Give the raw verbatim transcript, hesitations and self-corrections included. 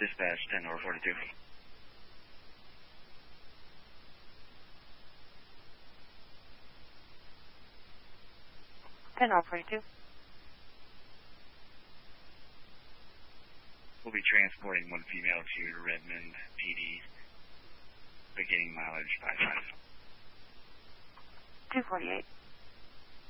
Dispatch ten over forty-two. ten over forty-two. We'll be transporting one female to Redmond P D, beginning mileage five five. two forty-eight.